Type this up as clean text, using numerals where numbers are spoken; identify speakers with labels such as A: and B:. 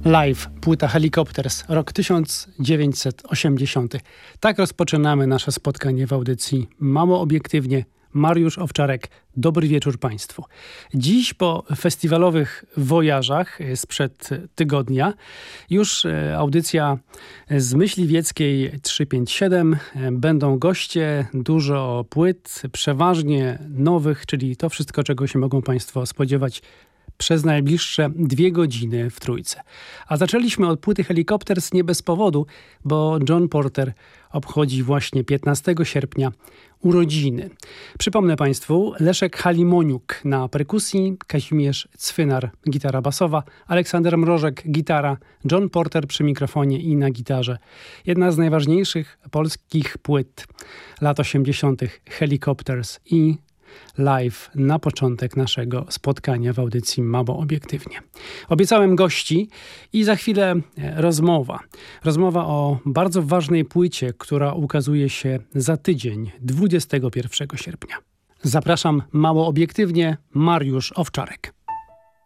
A: Live, płyta Helicopters, rok 1980. Tak rozpoczynamy nasze spotkanie w audycji Mało Obiektywnie. Mariusz Owczarek, dobry wieczór Państwu. Dziś po festiwalowych wojażach sprzed tygodnia już audycja z Myśliwieckiej 357. Będą goście, dużo płyt, przeważnie nowych, czyli to wszystko, czego się mogą Państwo spodziewać przez najbliższe 2 godziny w Trójce. A zaczęliśmy od płyty Helicopters nie bez powodu, bo John Porter obchodzi właśnie 15 sierpnia urodziny. Przypomnę Państwu, Leszek Halimoniuk na perkusji, Kazimierz Cwynar, gitara basowa, Aleksander Mrożek, gitara, John Porter przy mikrofonie i na gitarze. Jedna z najważniejszych polskich płyt lat 80. Helicopters i live na początek naszego spotkania w audycji Mało Obiektywnie. Obiecałem gości i za chwilę rozmowa. Rozmowa o bardzo ważnej płycie, która ukazuje się za tydzień, 21 sierpnia. Zapraszam Mało Obiektywnie, Mariusz Owczarek.